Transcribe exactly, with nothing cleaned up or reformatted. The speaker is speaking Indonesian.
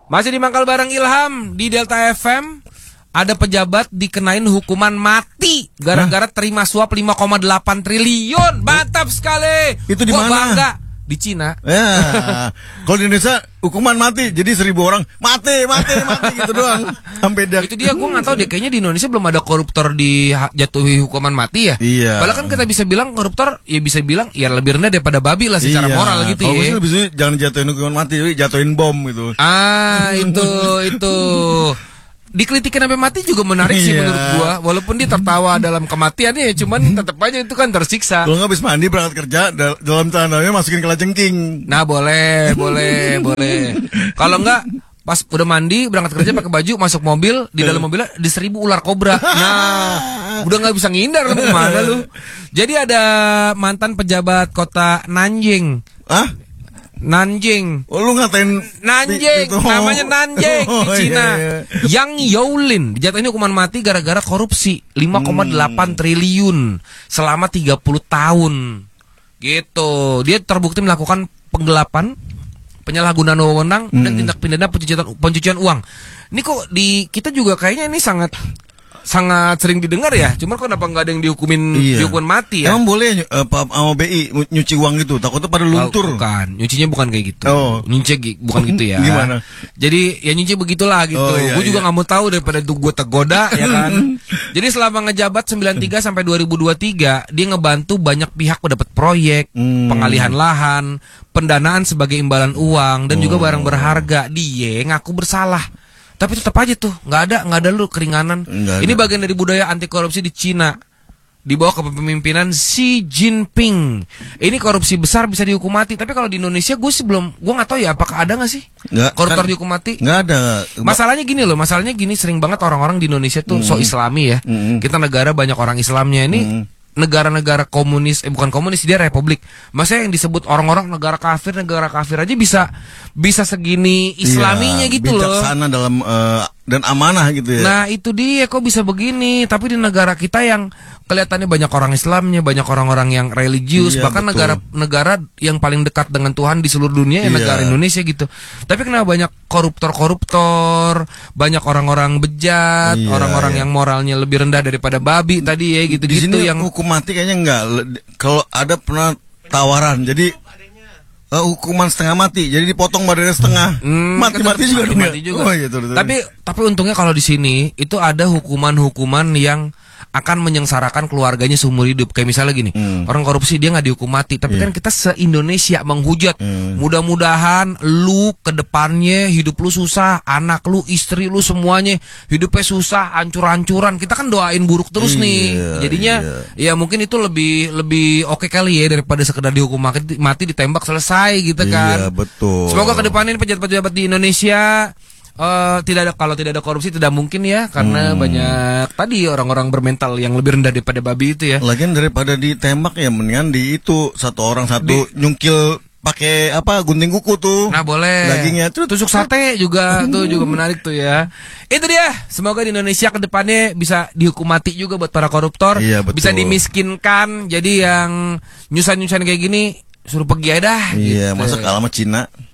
Masih di Mangkal bareng Ilham di Delta F M. Ada pejabat dikenain hukuman mati gara-gara terima suap lima koma delapan triliun. Mantap sekali. Itu di Gua mana? bangga. Di Cina. Ya. Kalau di Indonesia hukuman mati, jadi seribu orang mati, mati, mati gitu doang. Sampai dak. Itu dia, gue nggak tahu deh. Kayaknya di Indonesia belum ada koruptor dijatuhi hukuman mati ya. Iya. Padahal kan kita bisa bilang koruptor, ya bisa bilang ya lebih rendah daripada babi lah secara Iya. moral gitu Kalau ya. gue sih lebih suka jangan jatuhin hukuman mati, tapi jatuhin bom gitu. Ah itu itu. Dikritikin sampai mati juga menarik sih Iya. menurut gua. Walaupun dia tertawa dalam kematiannya, cuman tetap aja itu kan tersiksa. Kalau nggak habis mandi berangkat kerja, dal- dalam celananya masukin kelajengking. Nah boleh, boleh, boleh. Kalau enggak pas udah mandi berangkat kerja pakai baju masuk mobil, di dalam mobilnya di seribu ular kobra. Nah udah nggak bisa ngindar lu kemana lu. Jadi ada mantan pejabat kota Nanjing. Ah? Nanjing. Oh, lu ngatain Nanjing, itu. namanya Nanjing Oh, di Cina. iya, iya. Yang Youlin dijatuhin hukuman mati gara-gara korupsi lima koma delapan triliun selama tiga puluh tahun. Gitu. Dia terbukti melakukan penggelapan, penyalahgunaan wewenang Hmm. dan tindak pidana pencucian pencucian uang. Ini kok di kita juga kayaknya ini sangat sangat sering didengar ya. Cuma kok kenapa nggak ada yang dihukumin Iya. dihukuman mati ya? Emang boleh uh, sama B I nyuci uang gitu? Takutnya pada luntur. Oh, bukan, nyucinya bukan kayak gitu. Oh. Nyuci gi- bukan gitu ya. Gimana? Jadi ya nyuci begitulah gitu. Oh, iya, Gue juga iya. nggak mau tahu daripada itu gue tergoda ya kan. Jadi selama ngejabat sembilan puluh tiga sampai dua ribu dua puluh tiga dia ngebantu banyak pihak mendapat proyek, Hmm. pengalihan lahan, pendanaan sebagai imbalan uang dan juga Oh. barang berharga. Dia ngaku bersalah. Tapi tetap aja tuh nggak ada nggak ada lu keringanan. Nggak Ini ada. bagian dari budaya anti korupsi di Cina. Di bawah kepemimpinan Xi Jinping. Ini korupsi besar bisa dihukum mati. Tapi kalau di Indonesia gue sih belum, gue nggak tahu ya apakah ada nggak sih Nggak, koruptor kan- dihukum mati. Nggak ada. Masalahnya gini loh, masalahnya gini sering banget orang-orang di Indonesia tuh so Islami ya. Mm. Kita negara banyak orang Islamnya ini. Mm. Negara-negara komunis, eh bukan komunis, dia republik. Maksudnya yang disebut orang-orang negara kafir, negara kafir aja bisa bisa segini Islaminya Iya, gitu loh. bijaksana dalam eh, dan amanah gitu ya. Nah itu dia kok bisa begini. Tapi di negara kita yang kelihatannya banyak orang Islamnya, banyak orang-orang yang religius, Iya, bahkan betul. negara-negara yang paling dekat dengan Tuhan di seluruh dunia ya Iya. negara Indonesia gitu. Tapi kenapa banyak koruptor-koruptor, banyak orang-orang bejat, Iya, orang-orang iya. yang moralnya lebih rendah daripada babi tadi ya Di gitu-gitu sini yang hukum mati kayaknya enggak. Le- Kalau ada pernah tawaran, jadi eh, hukuman setengah mati, jadi dipotong badannya setengah. Hmm, Mati-mati kan juga dong ya? mati-mati juga. Oh iya, betul, betul. Tapi tapi untungnya kalau di sini itu ada hukuman-hukuman yang akan menyengsarakan keluarganya seumur hidup. Kayak misalnya gini, Hmm. orang korupsi dia nggak dihukum mati, tapi Iya. kan kita se-Indonesia menghujat. Hmm. Mudah-mudahan lu ke depannya hidup lu susah, anak lu, istri lu semuanya hidupnya susah, hancur-hancuran. Kita kan doain buruk terus Iya, nih. Jadinya ya mungkin itu lebih lebih oke kali ya daripada sekedar dihukum mati, mati ditembak selesai gitu kan. Iya, betul. Semoga ke depan ini pejabat-pejabat di Indonesia eh, tidak ada kalau tidak ada korupsi tidak mungkin ya karena Hmm. banyak tadi orang-orang bermental yang lebih rendah daripada babi itu ya. Lagian daripada ditembak ya mendingan di itu satu orang satu nyungkil pakai apa gunting kuku tuh. Nah boleh. Dagingnya tuh tusuk sate juga tuh juga menarik tuh ya. Itu dia. Semoga di Indonesia ke depannya bisa dihukum mati juga buat para koruptor. Iya, betul. Bisa dimiskinkan. Jadi yang nyusahin-nyusahin kayak gini suruh pergi aja dah. Iya, gitu. masa kalah sama Cina.